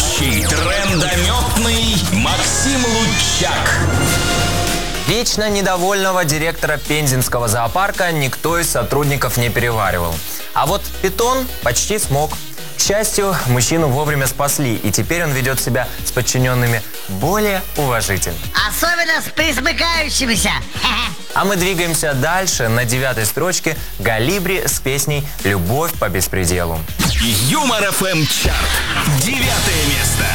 ведущий, трендометный Максим Лучак. Вечно недовольного директора Пензенского зоопарка никто из сотрудников не переваривал. А вот питон почти смог. К счастью, мужчину вовремя спасли, и теперь он ведет себя с подчиненными более уважительно. Особенно с присмыкающимися. А мы двигаемся дальше. На 9-й строчке Галибри с песней «Любовь по беспределу». Юмор ФМ чарт. 9 место.